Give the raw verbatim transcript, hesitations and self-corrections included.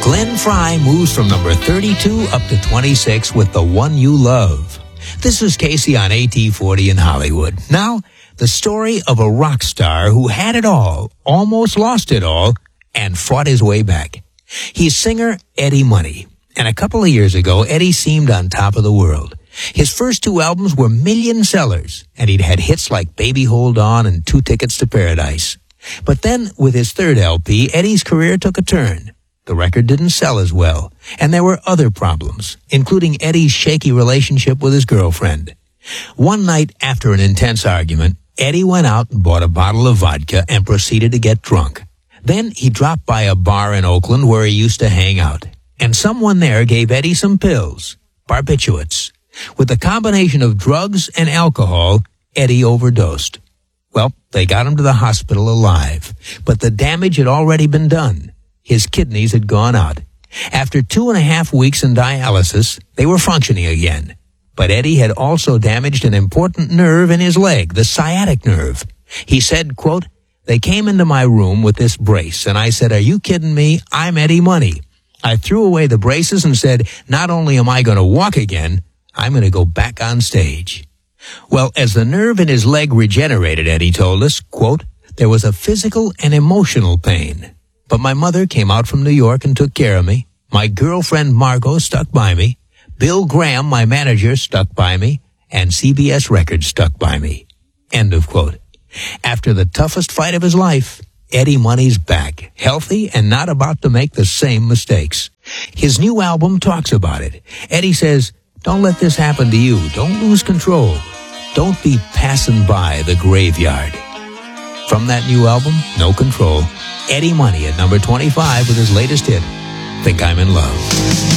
Glenn Frey moves from number thirty-two up to twenty-six with The One You Love. This is Casey on A T forty in Hollywood. Now, the story of a rock star who had it all, almost lost it all, and fought his way back. He's singer Eddie Money. And a couple of years ago, Eddie seemed on top of the world. His first two albums were million sellers, and he'd had hits like Baby Hold On and Two Tickets to Paradise. But then, with his third L P, Eddie's career took a turn. The record didn't sell as well, and there were other problems, including Eddie's shaky relationship with his girlfriend. One night after an intense argument, Eddie went out and bought a bottle of vodka and proceeded to get drunk. Then he dropped by a bar in Oakland where he used to hang out, and someone there gave Eddie some pills, barbiturates. With a combination of drugs and alcohol, Eddie overdosed. Well, they got him to the hospital alive, but the damage had already been done. His kidneys had gone out. After two and a half weeks in dialysis, they were functioning again. But Eddie had also damaged an important nerve in his leg, the sciatic nerve. He said, quote, "They came into my room with this brace, and I said, 'Are you kidding me? I'm Eddie Money.' I threw away the braces and said, 'Not only am I going to walk again, I'm going to go back on stage.'" Well, as the nerve in his leg regenerated, Eddie told us, quote, "There was a physical and emotional pain. But my mother came out from New York and took care of me. My girlfriend Margot stuck by me. Bill Graham, my manager, stuck by me. And C B S Records stuck by me." End of quote. After the toughest fight of his life, Eddie Money's back, healthy and not about to make the same mistakes. His new album talks about it. Eddie says, "Don't let this happen to you. Don't lose control. Don't be passing by the graveyard." From that new album, No Control, Eddie Money at number twenty-five with his latest hit, Think I'm in Love.